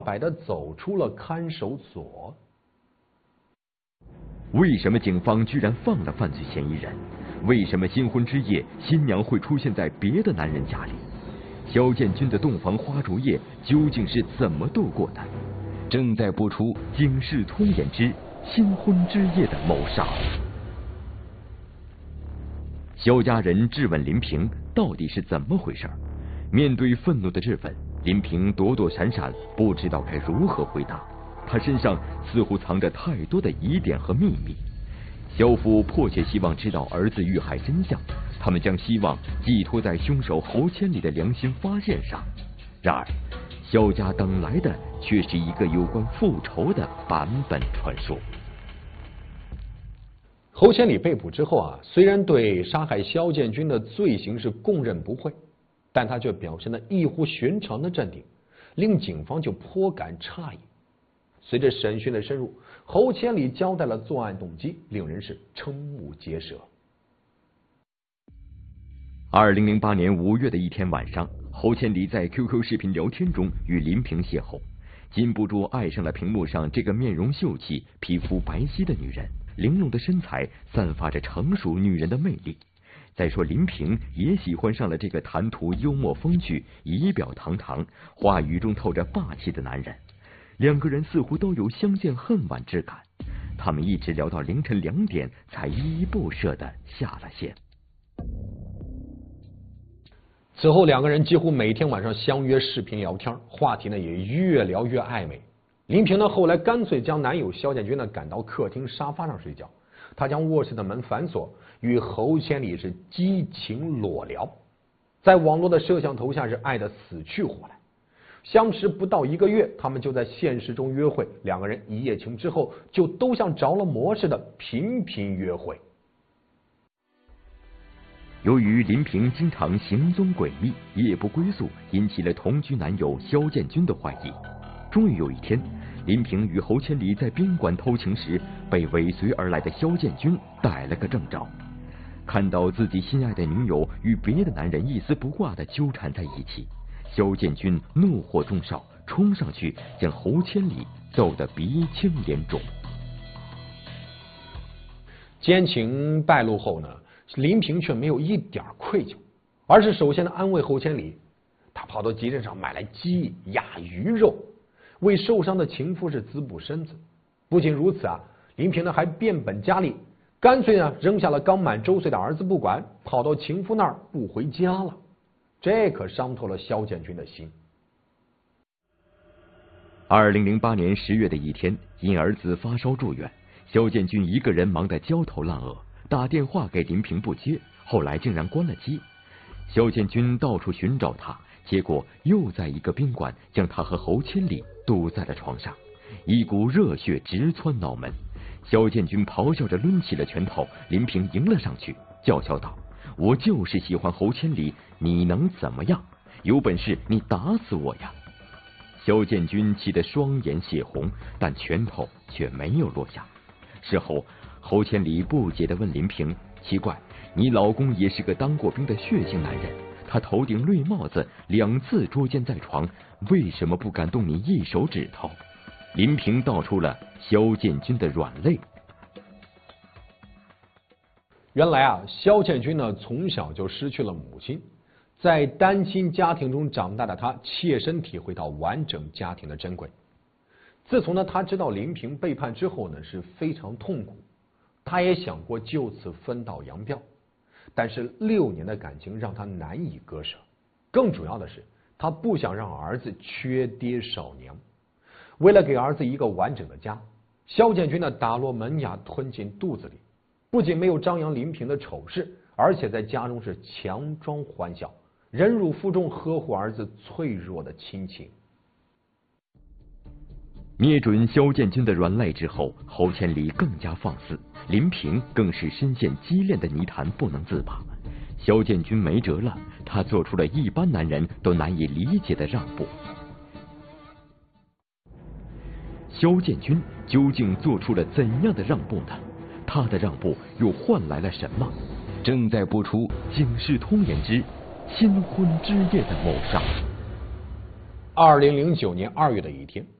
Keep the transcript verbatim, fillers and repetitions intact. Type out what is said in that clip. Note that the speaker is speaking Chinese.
摆地走出了看守所。 为什么警方居然放了犯罪嫌疑人？为什么新婚之夜新娘会出现在别的男人家里？肖建军的洞房花烛夜究竟是怎么度过的？正在播出《警世通言之新婚之夜的谋杀》。肖家人质问林平到底是怎么回事？面对愤怒的质问，林平躲躲闪闪，不知道该如何回答。他身上似乎藏着太多的疑点和秘密。肖父迫切希望知道儿子遇害真相，他们将希望寄托在凶手侯千里的良心发现上。然而，肖家等来的却是一个有关复仇的版本传说。 侯千里被捕之后啊，虽然对杀害肖建军的罪行是供认不讳，但他却表现得异乎寻常的镇定，令警方就颇感诧异。随着审讯的深入，侯千里交代了作案动机，令人是瞠目结舌。 二零零八年五月的一天晚上，侯千里在 Q Q 视频聊天中与林平邂逅，禁不住爱上了屏幕上这个面容秀气、皮肤白皙的女人，玲珑的身材散发着成熟女人的魅力。再说林平也喜欢上了这个谈吐幽默风趣、仪表堂堂、话语中透着霸气的男人。两个人似乎都有相见恨晚之感，他们一直聊到凌晨两点，才依依不舍地下了线。 此后，两个人几乎每天晚上相约视频聊天，话题呢也越聊越暧昧。林平呢后来干脆将男友肖建军呢赶到客厅沙发上睡觉，他将卧室的门反锁，与侯千里是激情裸聊，在网络的摄像头下是爱得死去活来。相识不到一个月，他们就在现实中约会，两个人一夜情之后，就都像着了魔似的频频约会。 由于林平经常行踪诡秘、夜不归宿，引起了同居男友肖建军的怀疑。终于有一天，林平与侯千里在宾馆偷情时，被尾随而来的肖建军逮了个正着。看到自己心爱的女友与别的男人一丝不挂地纠缠在一起，肖建军怒火中烧，冲上去将侯千里揍得鼻青脸肿。 奸情败露后呢，林平却没有一点愧疚，而是首先的安慰侯千里。他跑到集市上买来鸡、鸭、鱼肉，为受伤的情妇是滋补身子。不仅如此啊，林平呢还变本加厉，干脆呢扔下了刚满周岁的儿子不管，跑到情妇那儿不回家了。这可伤透了肖建军的心。 二零零八年十月的一天，因儿子发烧住院，肖建军一个人忙得焦头烂额，打电话给林平不接，后来竟然关了机。肖建军到处寻找他，结果又在一个宾馆将他和侯千里堵在了床上，一股热血直窜脑门。肖建军咆哮着抡起了拳头，林平迎了上去，叫嚣道：“我就是喜欢侯千里，你能怎么样？有本事你打死我呀！”肖建军气得双眼血红，但拳头却没有落下。事后，侯千里不解地问林平：“奇怪，你老公也是个当过兵的血性男人，他头顶绿帽子，两次捉奸在床，为什么不敢动你一手指头？”林平道出了肖建军的软肋。 原来啊，肖建军呢从小就失去了母亲，在单亲家庭中长大的他，切身体会到完整家庭的珍贵。自从呢他知道林平背叛之后呢，是非常痛苦。他也想过就此分道扬镳，但是六年的感情让他难以割舍。更主要的是，他不想让儿子缺爹少娘。为了给儿子一个完整的家，肖建军呢打落门牙吞进肚子里，不仅没有张扬林平的丑事，而且在家中是强装欢笑，忍辱负重呵护儿子脆弱的亲情。 捏准肖建军的软肋之后，侯千里更加放肆，林平更是深陷激恋的泥潭不能自拔。肖建军没辙了，他做出了一般男人都难以理解的让步。肖建军究竟做出了怎样的让步呢？他的让步又换来了什么？正在播出《警世通言之新婚之夜的谋杀》。 二零零九年二月的一天，